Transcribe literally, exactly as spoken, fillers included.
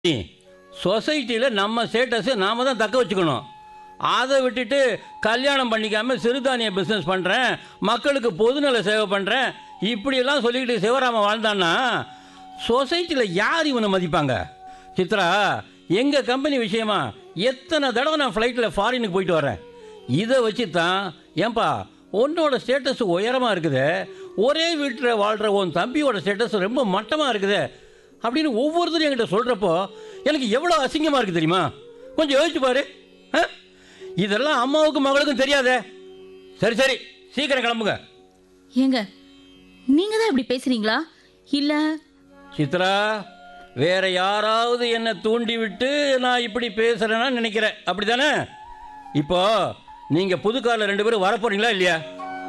சொசைட்டியில் நம்ம ஸ்டேட்டஸை நாம் தான் தக்க வச்சுக்கணும். அதை விட்டுட்டு கல்யாணம் பண்ணிக்காமல் சிறுதானிய பிஸ்னஸ் பண்ணுறேன், மக்களுக்கு பொதுநல சேவை பண்ணுறேன், இப்படியெல்லாம் சொல்லிக்கிட்டு சிவராமன் வாழ்ந்தான்னா சொசைட்டியில் யார் இவனை மதிப்பாங்க? சித்ரா, எங்கள் கம்பெனி விஷயமா எத்தனை தடவை நான் ஃப்ளைட்டில் ஃபாரினுக்கு போயிட்டு வரேன். இதை வச்சு தான் ஏன்பா உன்னோட ஸ்டேட்டஸ் உயரமாக இருக்குது, ஒரே வீட்டில் வாழ்கிற உன் தம்பியோட ஸ்டேட்டஸ் ரொம்ப மட்டமாக இருக்குது அப்படின்னு ஒவ்வொருத்தரும் என்கிட்ட சொல்கிறப்போ எனக்கு எவ்வளோ அசிங்கமாக இருக்குது தெரியுமா? கொஞ்சம் யோசிச்சு பாரு. இதெல்லாம் அம்மாவுக்கும் மகளுக்கும் தெரியாதே. சரி சரி சீக்கிரம் கிளம்புங்க. ஏங்க நீங்க தான் இப்படி பேசுறீங்களா? இல்ல சித்ரா, வேற யாராவது என்னை தூண்டி விட்டு நான் இப்படி பேசுறேன்னா நினைக்கிறேன், அப்படித்தானே? இப்போ நீங்க புது காரில் ரெண்டு பேரும் வரப்போறீங்களா இல்லையா?